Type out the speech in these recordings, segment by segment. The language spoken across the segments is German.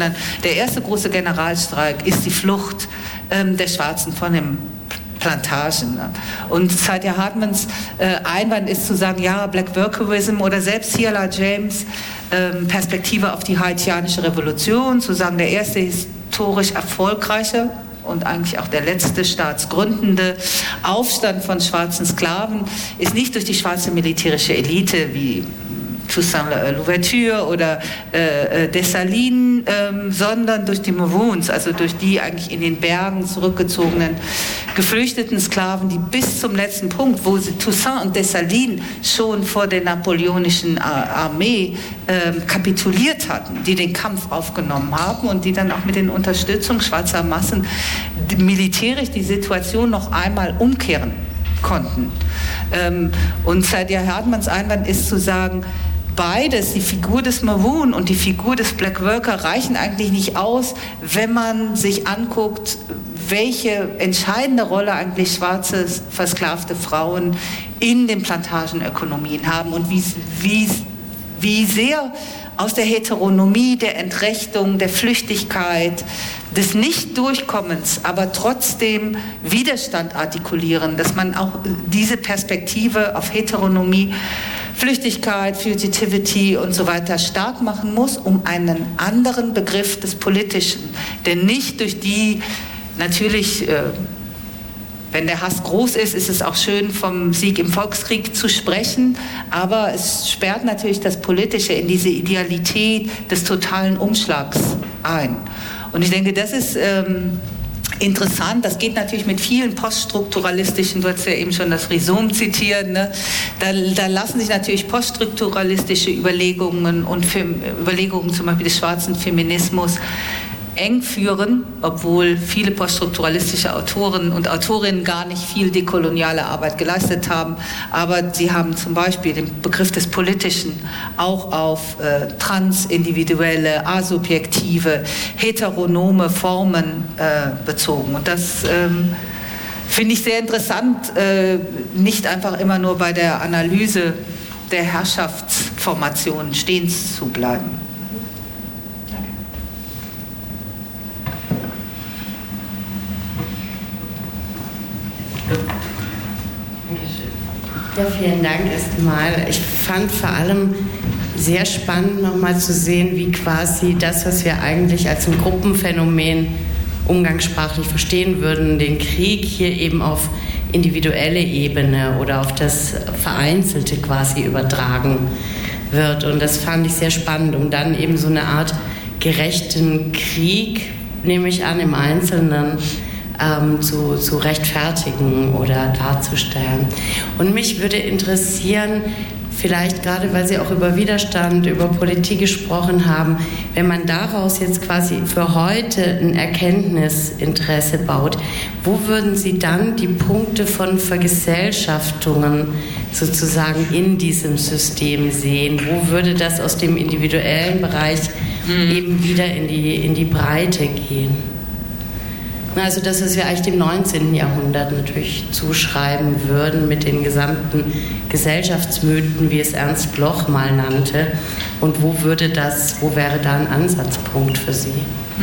sondern der erste große Generalstreik ist die Flucht der Schwarzen von dem Plantagen. Und Saidiya Hartmans Einwand ist zu sagen, ja, Black Workerism oder selbst C.L.R. James Perspektive auf die haitianische Revolution, zu sagen, der erste historisch erfolgreiche und eigentlich auch der letzte staatsgründende Aufstand von schwarzen Sklaven ist nicht durch die schwarze militärische Elite wie Toussaint Louverture oder Dessalines, sondern durch die Maroons, also durch die eigentlich in den Bergen zurückgezogenen geflüchteten Sklaven, die bis zum letzten Punkt, wo Toussaint und Dessalines schon vor der napoleonischen Armee kapituliert hatten, die den Kampf aufgenommen haben und die dann auch mit den Unterstützung schwarzer Massen militärisch die Situation noch einmal umkehren konnten. Und Saidiya Hartmans Einwand ist zu sagen, beides, die Figur des Maroon und die Figur des Black Worker, reichen eigentlich nicht aus, wenn man sich anguckt, welche entscheidende Rolle eigentlich schwarze, versklavte Frauen in den Plantagenökonomien haben und wie sehr aus der Heteronomie, der Entrechtung, der Flüchtigkeit, des Nicht-Durchkommens, aber trotzdem Widerstand artikulieren, dass man auch diese Perspektive auf Heteronomie, Flüchtigkeit, Fugitivity und so weiter stark machen muss, um einen anderen Begriff des Politischen, der nicht durch die natürlich, wenn der Hass groß ist, ist es auch schön, vom Sieg im Volkskrieg zu sprechen, aber es sperrt natürlich das Politische in diese Idealität des totalen Umschlags ein. Und ich denke, das ist interessant, das geht natürlich mit vielen poststrukturalistischen, du hast ja eben schon das Rhizom zitiert, ne? Da lassen sich natürlich poststrukturalistische Überlegungen und Überlegungen zum Beispiel des schwarzen Feminismus eng führen, obwohl viele poststrukturalistische Autoren und Autorinnen gar nicht viel dekoloniale Arbeit geleistet haben, aber sie haben zum Beispiel den Begriff des Politischen auch auf transindividuelle, asubjektive, heteronome Formen bezogen. Und das finde ich sehr interessant, nicht einfach immer nur bei der Analyse der Herrschaftsformationen stehen zu bleiben. Ja, vielen Dank erstmal. Ich fand vor allem sehr spannend, nochmal zu sehen, wie quasi das, was wir eigentlich als ein Gruppenphänomen umgangssprachlich verstehen würden, den Krieg hier eben auf individuelle Ebene oder auf das Vereinzelte quasi übertragen wird. Und das fand ich sehr spannend, um dann eben so eine Art gerechten Krieg, nehme ich an, im Einzelnen zu rechtfertigen oder darzustellen. Und mich würde interessieren, vielleicht gerade, weil Sie auch über Widerstand, über Politik gesprochen haben, wenn man daraus jetzt quasi für heute ein Erkenntnisinteresse baut, wo würden Sie dann die Punkte von Vergesellschaftungen sozusagen in diesem System sehen? Wo würde das aus dem individuellen Bereich eben wieder in die Breite gehen? Also das, was wir eigentlich dem 19. Jahrhundert natürlich zuschreiben würden mit den gesamten Gesellschaftsmythen, wie es Ernst Bloch mal nannte. Und wo wäre da ein Ansatzpunkt für Sie?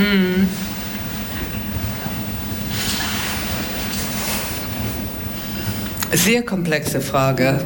Sehr komplexe Frage.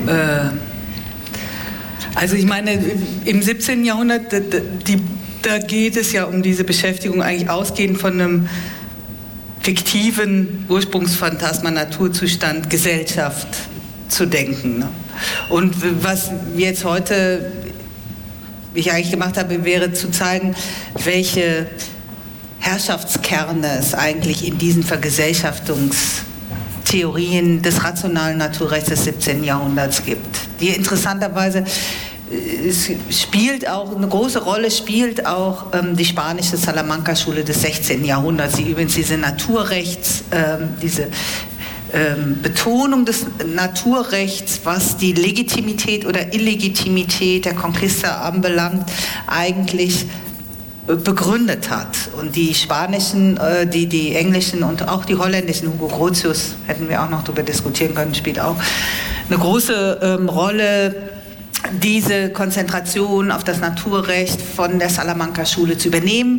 Also ich meine, im 17. Jahrhundert, da geht es ja um diese Beschäftigung eigentlich ausgehend von einem fiktiven Ursprungsphantasma, Naturzustand, Gesellschaft zu denken. Ne? Und was wir jetzt heute, wie ich eigentlich gemacht habe, wäre zu zeigen, welche Herrschaftskerne es eigentlich in diesen Vergesellschaftungstheorien des rationalen Naturrechts des 17. Jahrhunderts gibt, die interessanterweise es spielt auch eine große Rolle, spielt auch die spanische Salamanca-Schule des 16. Jahrhunderts, die übrigens diese Naturrechts, diese Betonung des Naturrechts, was die Legitimität oder Illegitimität der Conquista anbelangt, eigentlich begründet hat. Und die spanischen, die englischen und auch die holländischen, Hugo Grotius, hätten wir auch noch darüber diskutieren können, spielt auch eine große Rolle, diese Konzentration auf das Naturrecht von der Salamanca-Schule zu übernehmen.